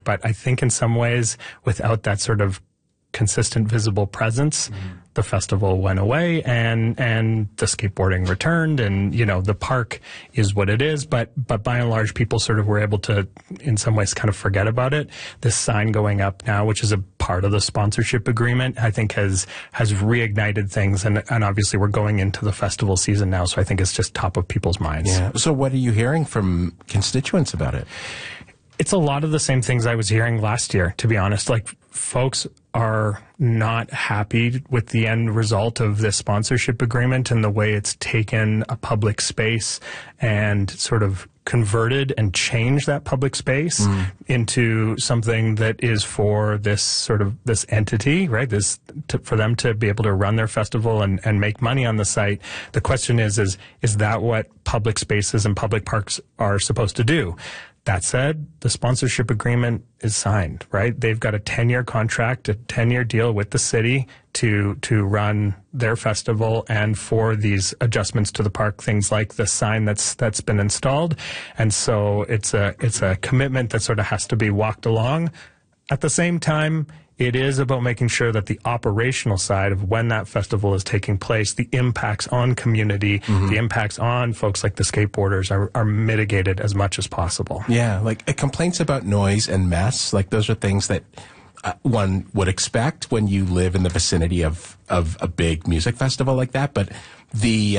But I think in some ways, without that sort of consistent visible presence, the festival went away and the skateboarding returned, and the park is what it is, but by and large people sort of were able to in some ways kind of forget about it. This sign going up now, which is a part of the sponsorship agreement, I think has reignited things, and obviously we're going into the festival season now, so I think it's just top of people's minds. Yeah. So what are you hearing from constituents about it? It's a lot of the same things I was hearing last year, to be honest. Like, folks are not happy with the end result of this sponsorship agreement and the way it's taken a public space and sort of converted and changed that public space into something that is for this entity, right? For them to be able to run their festival and make money on the site. The question is that what public spaces and public parks are supposed to do? That said, the sponsorship agreement is signed, right? They've got a 10-year contract, a 10-year deal with the city to run their festival and for these adjustments to the park, things like the sign that's been installed. And so it's a commitment that sort of has to be walked along. At the same time, it is about making sure that the operational side of when that festival is taking place, the impacts on community, the impacts on folks like the skateboarders are mitigated as much as possible. Yeah, like complaints about noise and mess, like those are things that one would expect when you live in the vicinity of a big music festival like that. But the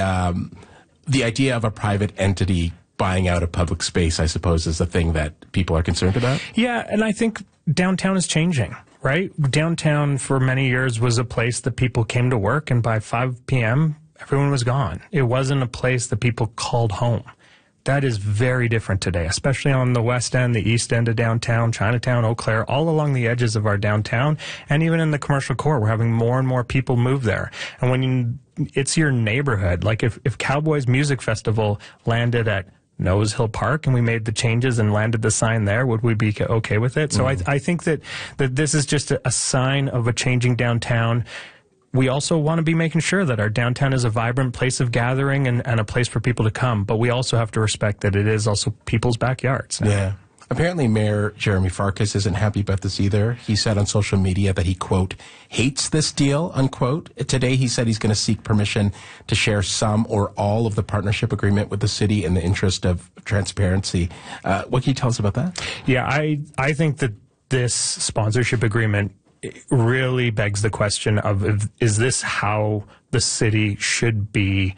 idea of a private entity buying out a public space, I suppose, is the thing that people are concerned about. Yeah, and I think downtown is changing. Right? Downtown for many years was a place that people came to work, and by 5 p.m., everyone was gone. It wasn't a place that people called home. That is very different today, especially on the west end, the east end of downtown, Chinatown, Eau Claire, all along the edges of our downtown, and even in the commercial core. We're having more and more people move there. And when it's your neighborhood, like if Cowboys Music Festival landed at Nose Hill Park and we made the changes and landed the sign there, would we be okay with it? So I think that this is just a sign of a changing downtown. We also want to be making sure that our downtown is a vibrant place of gathering and a place for people to come, but we also have to respect that it is also people's backyards. Yeah. Apparently, Mayor Jeremy Farkas isn't happy about this either. He said on social media that he, quote, hates this deal, unquote. Today, he said he's going to seek permission to share some or all of the partnership agreement with the city in the interest of transparency. What can you tell us about that? Yeah, I think that this sponsorship agreement really begs the question of, is this how the city should be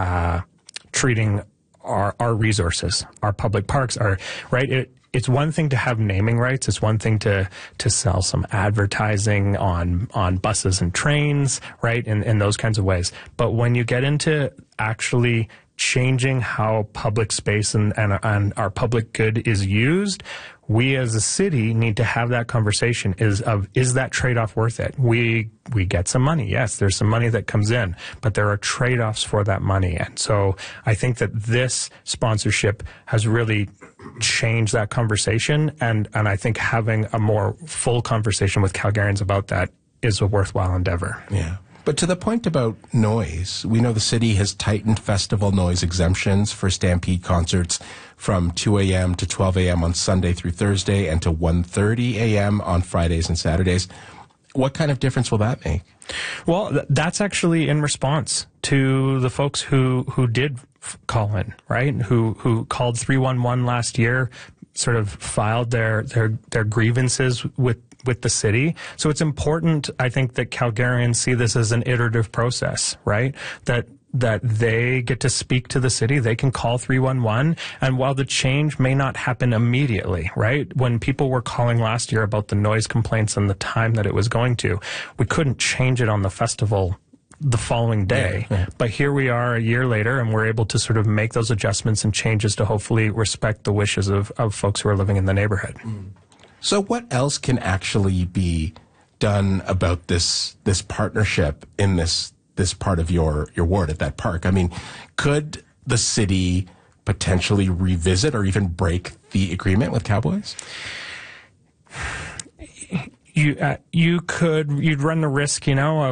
treating our resources, our public parks, right? It's one thing to have naming rights. It's one thing to sell some advertising on buses and trains, right? In those kinds of ways. But when you get into actually changing how public space and our public good is used, we as a city need to have that conversation is that trade-off worth it? We get some money. Yes, there's some money that comes in, but there are trade-offs for that money. And so I think that this sponsorship has really changed that conversation. And I think having a more full conversation with Calgarians about that is a worthwhile endeavor. Yeah. But to the point about noise, we know the city has tightened festival noise exemptions for Stampede concerts from 2 a.m. to 12 a.m. on Sunday through Thursday and to 1:30 a.m. on Fridays and Saturdays. What kind of difference will that make? Well, that's actually in response to the folks who did call in, right? Who called 311 last year, sort of filed their grievances with the city. So it's important, I think, that Calgarians see this as an iterative process, right? That they get to speak to the city, they can call 311, and while the change may not happen immediately, right? When people were calling last year about the noise complaints and the time that it was going to, we couldn't change it on the festival the following day. Yeah. But here we are a year later, and we're able to sort of make those adjustments and changes to hopefully respect the wishes of folks who are living in the neighborhood. So what else can actually be done about this partnership in this part of your ward at that park? I mean, could the city potentially revisit or even break the agreement with Cowboys? You'd run the risk,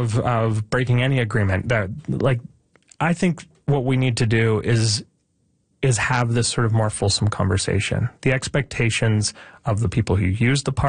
of breaking any agreement. I think what we need to do is is have this sort of more fulsome conversation. The expectations of the people who use the park